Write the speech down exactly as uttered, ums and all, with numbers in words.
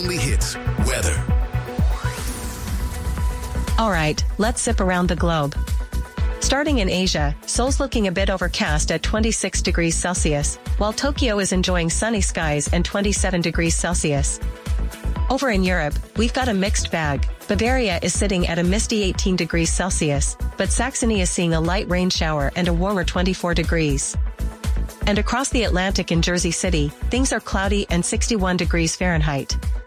weekly hits, weather. All right, let's zip around the globe. Starting in Asia, Seoul's looking a bit overcast at twenty-six degrees Celsius, while Tokyo is enjoying sunny skies and twenty-seven degrees Celsius. Over in Europe, we've got a mixed bag. Bavaria is sitting at a misty eighteen degrees Celsius, but Saxony is seeing a light rain shower and a warmer twenty-four degrees. And across the Atlantic in Jersey City, things are cloudy and sixty-one degrees Fahrenheit.